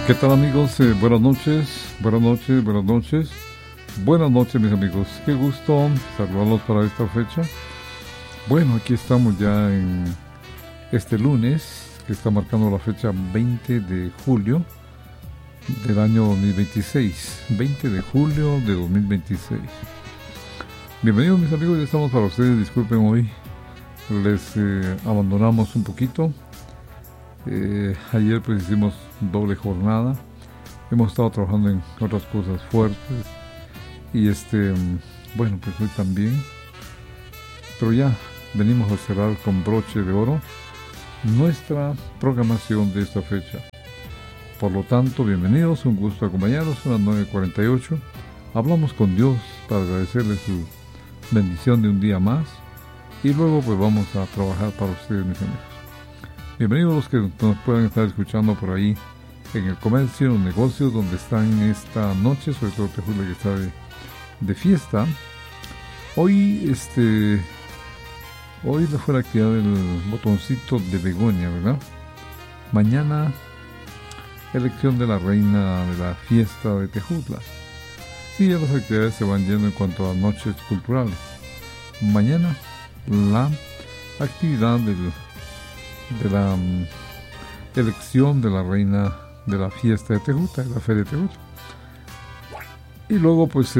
¿Qué tal, amigos? Buenas noches, buenas noches, buenas noches. Buenas noches, mis amigos. Qué gusto saludarlos para esta fecha. Bueno, aquí estamos ya en este lunes, que está marcando la fecha 20 de julio del año 2026. 20 de julio de 2026. Bienvenidos, mis amigos, ya estamos para ustedes. Disculpen, hoy les abandonamos un poquito. Ayer pues hicimos doble jornada. Hemos estado trabajando en otras cosas fuertes. Y bueno, pues hoy también. Pero ya venimos a cerrar con broche de oro nuestra programación de esta fecha. Por lo tanto, bienvenidos, un gusto acompañarlos. Son las 9:48. Hablamos con Dios para agradecerle su bendición de un día más. Y luego pues vamos a trabajar para ustedes, mis amigos. Bienvenidos los que nos puedan estar escuchando por ahí en el comercio, en los negocios donde están esta noche, sobre todo Tejutla, que está de fiesta. Hoy hoy fue la actividad del botoncito de Begoña, ¿verdad? Mañana, elección de la reina de la fiesta de Tejutla. Sí, ya las actividades se van yendo en cuanto a las noches culturales. Mañana, la actividad de la elección de la reina de la fiesta de Tejutla, de la feria de Tejutla. Y luego pues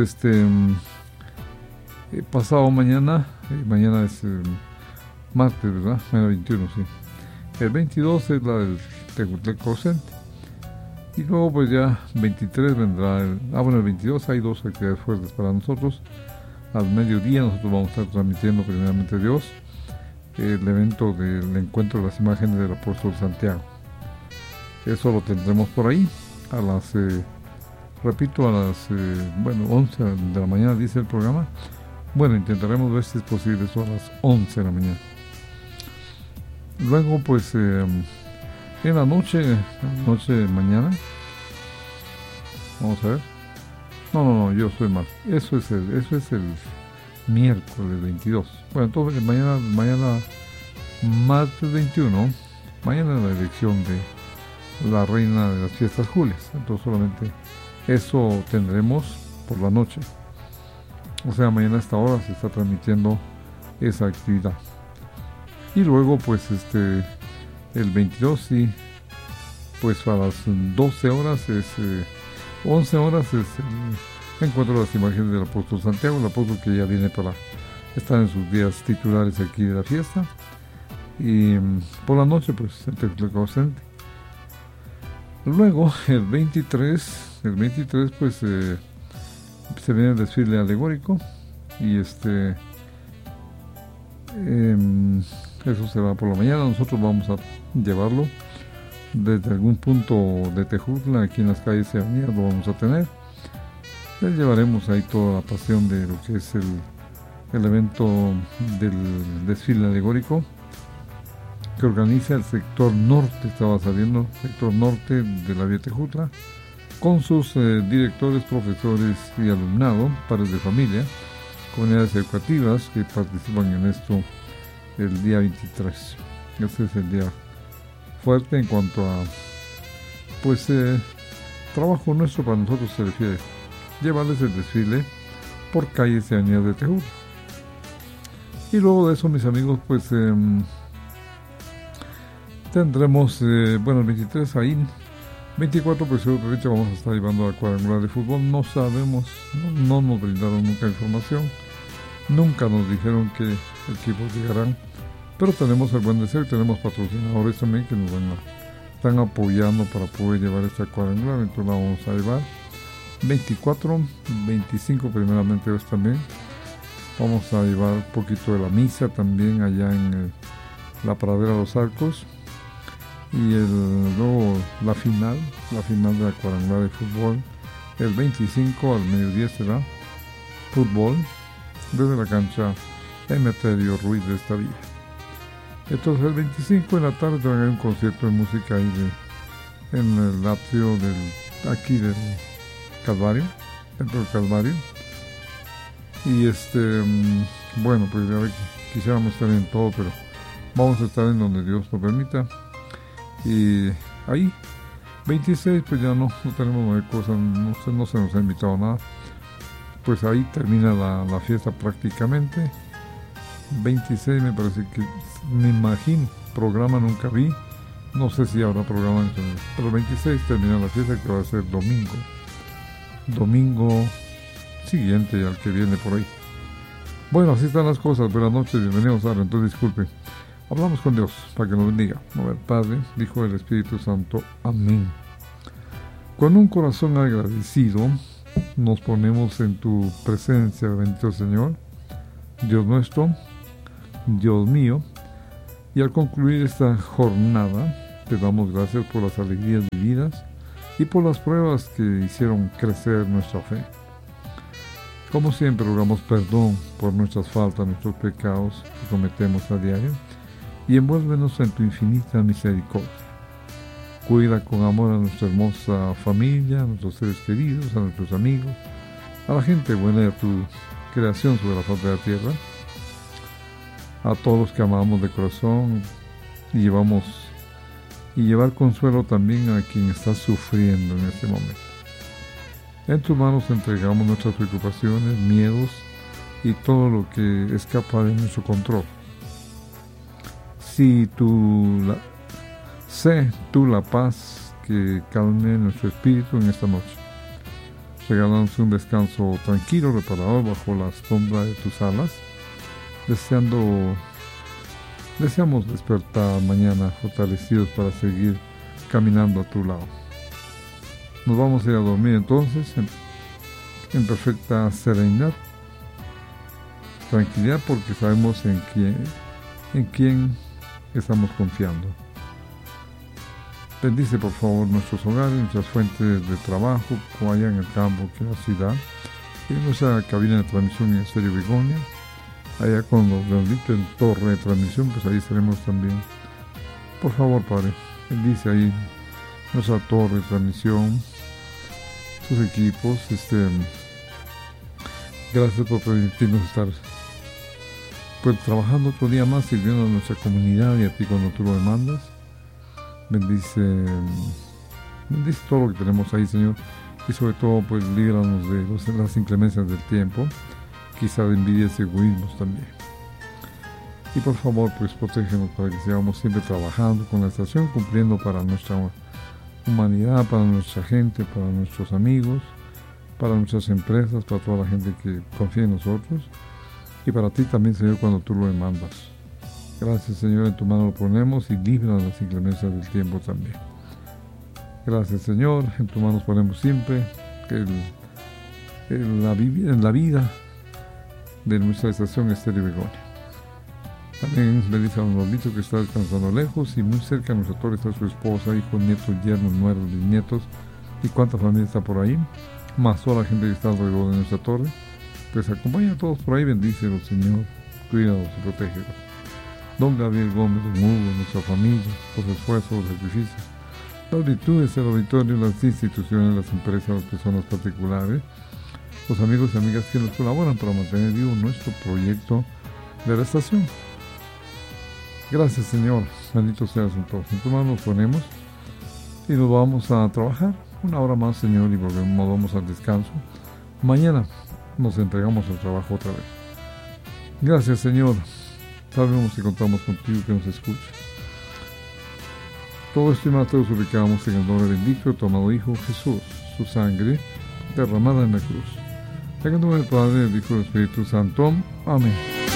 pasado mañana es martes, ¿verdad? Mañana 21, sí. El 22 es la del Tejutla Cocente. Y luego pues ya 23 vendrá el 22 hay dos actividades fuertes para nosotros. Al mediodía nosotros vamos a estar transmitiendo, primeramente Dios, el evento del encuentro de las imágenes del apóstol Santiago. Eso lo tendremos por ahí a las 11 de la mañana, dice el programa. Bueno, intentaremos ver si es posible eso a las 11 de la mañana. Luego pues en la noche de mañana, vamos a ver. No, yo estoy mal. Eso es el miércoles 22. Bueno, entonces mañana martes 21, mañana es la elección de la reina de las fiestas Julias. Entonces solamente eso tendremos por la noche. O sea, mañana a esta hora se está transmitiendo esa actividad. Y luego pues el 22, sí, pues a las 12 horas 11 horas es el encuentro de las imágenes del apóstol Santiago, el apóstol que ya viene para estar en sus días titulares aquí de la fiesta. Y por la noche pues el Tejutla Cocente. Luego el 23 pues se viene el desfile alegórico y eso será por la mañana. Nosotros vamos a llevarlo desde algún punto de Tejutla, aquí en las calles de Avenida lo vamos a tener. Les llevaremos ahí toda la pasión de lo que es el evento del desfile alegórico que organiza el sector norte, estaba saliendo, sector norte de la vía Tejutla, con sus directores, profesores y alumnado, padres de familia, comunidades educativas que participan en esto el día 23. Este es el día fuerte en cuanto a trabajo nuestro. Para nosotros se refiere llevarles el desfile por calles y avenidas de Tejutla. Y luego de eso, mis amigos, pues tendremos el 23 ahí. 24 pues seguramente vamos a estar llevando a cuadrangular de fútbol. No sabemos, no nos brindaron nunca información, nunca nos dijeron qué equipos llegarán, pero tenemos el buen deseo y tenemos patrocinadores también que nos están apoyando para poder llevar esta cuadrangular. Entonces la vamos a llevar 24, 25 primeramente Dios también. Vamos a llevar un poquito de la misa también allá en la Pradera de los Arcos. Y luego la final de la cuadrangular de fútbol, el 25 al mediodía será fútbol desde la cancha Emeterio Ruiz de esta villa. Entonces el 25 en la tarde tendrá un concierto de música ahí en el atrio del Calvario, dentro del Calvario. Y bueno, pues ya ve que quisiéramos estar en todo, pero vamos a estar en donde Dios lo permita. Y ahí 26, pues ya no tenemos nueva cosa, no se nos ha invitado a nada. Pues ahí termina la fiesta prácticamente. 26 me parece que, me imagino, programa nunca vi. No sé si habrá programa, pero el 26 termina la fiesta, que va a ser domingo siguiente al que viene por ahí. Bueno, así están las cosas. Buenas noches, bienvenidos a entonces disculpe. Hablamos con Dios para que nos bendiga. A ver, Padre, dijo el Espíritu Santo, amén. Con un corazón agradecido nos ponemos en tu presencia, bendito Señor, Dios nuestro, Dios mío, y al concluir esta jornada te damos gracias por las alegrías vividas y por las pruebas que hicieron crecer nuestra fe. Como siempre, rogamos perdón por nuestras faltas, nuestros pecados que cometemos a diario, y envuélvenos en tu infinita misericordia. Cuida con amor a nuestra hermosa familia, a nuestros seres queridos, a nuestros amigos, a la gente buena de tu creación sobre la faz de la tierra, a todos los que amamos de corazón, y llevar consuelo también a quien está sufriendo en este momento. En tus manos entregamos nuestras preocupaciones, miedos y todo lo que escapa de nuestro control. Sé tú la paz que calme nuestro espíritu en esta noche. Regálanos un descanso tranquilo, reparador, bajo la sombra de tus alas. Deseamos despertar mañana fortalecidos para seguir caminando a tu lado. Nos vamos a ir a dormir entonces en perfecta serenidad, tranquilidad, porque sabemos en quién estamos confiando. Bendice por favor nuestros hogares, nuestras fuentes de trabajo, como allá en el campo, que en la ciudad, y nuestra cabina de transmisión en Estéreo Begonia, allá con los benditos en torre de transmisión, pues ahí estaremos también. Por favor, Padre, bendice ahí nuestra torre de transmisión, sus equipos. Gracias por permitirnos estar pues trabajando otro día más, sirviendo a nuestra comunidad y a ti cuando tú lo demandas. Bendice todo lo que tenemos ahí, Señor, y sobre todo pues líbranos de las inclemencias del tiempo, quizá de envidias y egoísmos también. Y por favor, pues protégenos para que sigamos siempre trabajando con la estación, cumpliendo para nuestra humanidad, para nuestra gente, para nuestros amigos, para nuestras empresas, para toda la gente que confía en nosotros, y para ti también, Señor, cuando tú lo demandas. Gracias, Señor, en tu mano lo ponemos, y líbranos de las inclemencias del tiempo también. Gracias, Señor, en tu mano ponemos siempre en la vida de nuestra estación Estéreo Begonia. También bendice a don Lolito, que está descansando lejos, y muy cerca de nuestra torre está su esposa, hijos, nietos, yernos, nueros, bisnietos, y cuánta familia está por ahí, más toda la gente que está alrededor de nuestra torre. Pues acompaña a todos por ahí, bendícelos, Señor, cuídalos y protégelos. Don Gabriel Gómez, don Hugo, nuestra familia, los esfuerzos, los sacrificios, las virtudes, el auditorio, las instituciones, las empresas, las personas particulares, los amigos y amigas que nos colaboran para mantener vivo nuestro proyecto de la estación. Gracias, Señor, bendito seas en todos. En tu mano nos ponemos y nos vamos a trabajar una hora más, Señor, y vamos al descanso. Mañana nos entregamos al trabajo otra vez. Gracias, Señor. Sabemos que contamos contigo, que nos escuchas. Todo esto y más te lo suplicamos en el nombre bendito de tu amado Hijo Jesús, su sangre derramada en la cruz. En el nombre del Padre, del Hijo y del Espíritu Santo. Amén.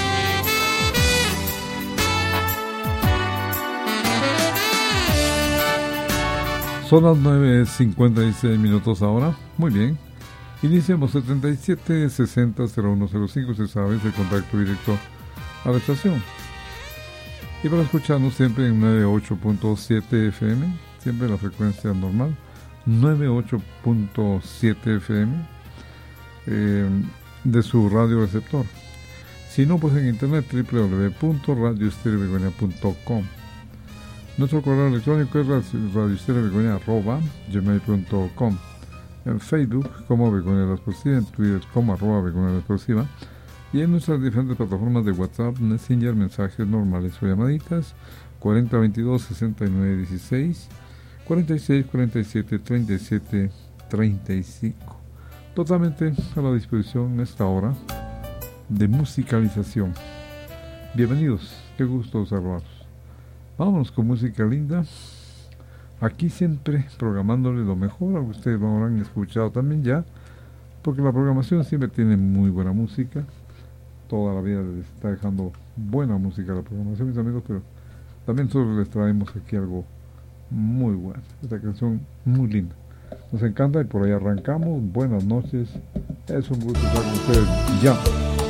Son las 9:56 ahora. Muy bien. Iniciamos 77 60 0105. Usted sabe, es el contacto directo a la estación. Y para escucharnos siempre en 98.7 FM, siempre la frecuencia normal, 98.7 FM de su radio receptor. Si no, pues en internet www.radioestereobegonia.com. Nuestro correo electrónico es radioestereobegonia@gmail.com. En Facebook como Begonia La Explosiva, en Twitter como @Begonia La Explosiva, y en nuestras diferentes plataformas de WhatsApp, Messenger, mensajes normales o llamaditas, 4022-6916, 46 47 37 35. Totalmente a la disposición en esta hora de musicalización. Bienvenidos, qué gusto saludarlos. Vámonos con música linda. Aquí siempre programándole lo mejor, aunque ustedes lo habrán escuchado también ya, porque la programación siempre tiene muy buena música. Toda la vida les está dejando buena música la programación, mis amigos, pero también nosotros les traemos aquí algo muy bueno. Esta canción muy linda. Nos encanta y por ahí arrancamos. Buenas noches. Es un gusto estar con ustedes. Ya.